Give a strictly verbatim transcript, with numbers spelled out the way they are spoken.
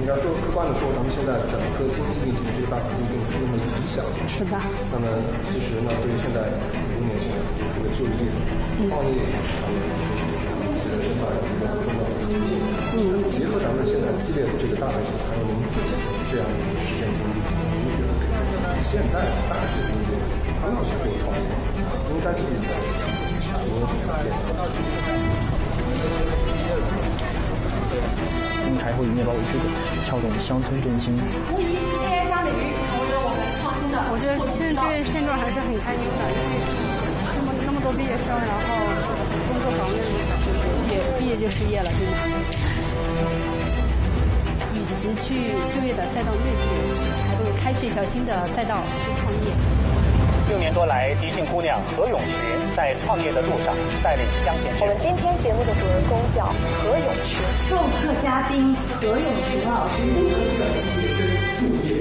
应该说，客观的说，咱们现在整个经济背景这个大环境并不是那么理想。 是的。 那么其实呢，对于现在很多年轻人，除了就业、创业，还有一些人生发展一个很重要的途径。嗯。结合咱们现在激烈的这个大背景，还有您自己这样一个实践经历，您觉得现在大学毕业他们要去做创业，应该是一个有什么条件？ 用柴火与面包为支点，撬动乡村振兴。 无疑 A I 加美育成为了我们创新的。 我觉得现在这个现状还是很开心的，因为那么那么多毕业生，然后工作岗位也毕业就失业了，真的。与其去就业的赛道越界，还不如开辟一条新的赛道去创业。 六年多来，狄姓姑娘何永群在创业的路上带领乡贤。 我们今天节目的主人公叫何永群， 授课嘉宾何永群老师。